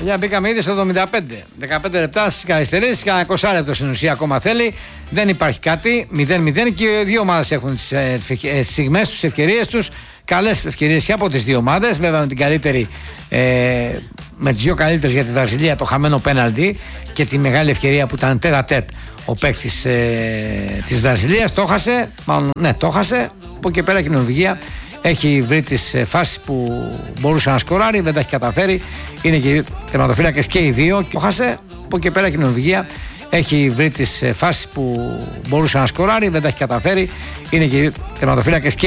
Για μπήκαμε ήδη στο 75. 15 λεπτά στις καθυστερήσεις, κανένα 20 λεπτό στην ουσία ακόμα θέλει. Δεν υπάρχει κάτι. 0-0 και οι δύο ομάδες έχουν τις στιγμές τους, τις ευκαιρίες τους. Καλές ευκαιρίες και από τις δύο ομάδες. Βέβαια με την καλύτερη, με τις δύο καλύτερες για τη Βραζιλία, το χαμένο πέναλτι και τη μεγάλη ευκαιρία που ήταν τέτα-τέτ ο παίκτης της Βραζιλίας. Το έχασε. Το έχασε. Από εκεί πέρα και η Νορβηγία έχει βρει τις φάσεις που μπορούσε να σκοράρει, δεν τα έχει καταφέρει. Είναι και τερματοφύλακες και οι δύο. Το χάσε. Από εκεί πέρα και η Νορβηγία έχει βρει τις φάσεις που μπορούσε να σκοράρει, δεν τα έχει καταφέρει. Είναι και τερματοφύλακες και